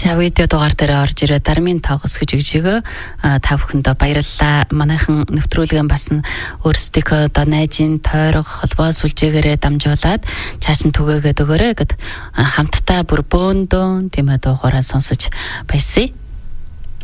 За видео дугаар дээр орж ирээ дармын тоогос гэж өгжөөгөө та бүхэндээ баярлалаа. Манайхан нэвтрүүлгэн бас өөрсдийнхөө одоо найзын тойрог холбоо сүлжээгээрээ дамжуулаад цааш нь түгээгээд өгөөрэй гэд хамтдаа бүр бөөндөө тийм ээ дугаараа сонсож баясъя.